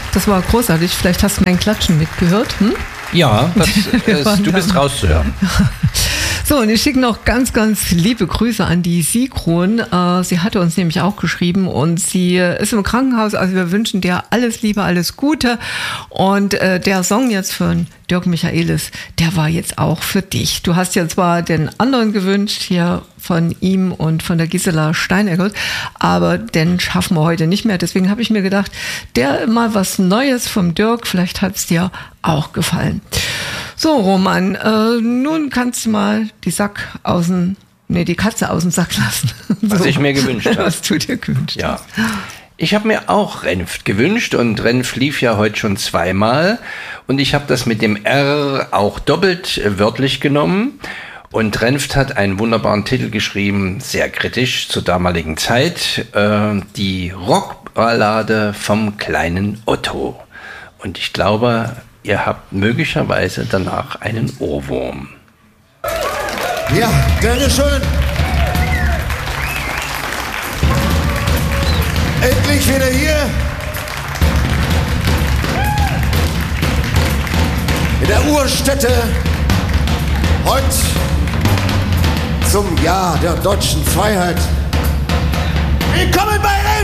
Das war großartig. Vielleicht hast du mein Klatschen mitgehört. Ja, du bist rauszuhören. So, und ich schicke noch ganz, ganz liebe Grüße an die Sigrun. Sie hatte uns nämlich auch geschrieben und sie ist im Krankenhaus. Also wir wünschen dir alles Liebe, alles Gute. Und der Song jetzt von Dirk Michaelis, der war jetzt auch für dich. Du hast ja zwar den anderen gewünscht, hier von ihm und von der Gisela Steineckert, aber den schaffen wir heute nicht mehr. Deswegen habe ich mir gedacht, der mal was Neues vom Dirk, vielleicht hat es dir auch gefallen. So, Roman, nun kannst du mal die Katze aus dem Sack lassen. Was ich mir gewünscht habe. Was du dir gewünscht hast. Ja. Ich habe mir auch Renft gewünscht und Renft lief ja heute schon zweimal und ich habe das mit dem R auch doppelt wörtlich genommen. Und Renft hat einen wunderbaren Titel geschrieben, sehr kritisch zur damaligen Zeit, die Rockballade vom kleinen Otto. Und ich glaube, ihr habt möglicherweise danach einen Ohrwurm. Ja, danke schön. Endlich wieder hier. In der Urstätte. Heute zum Jahr der deutschen Freiheit. Willkommen bei Renft!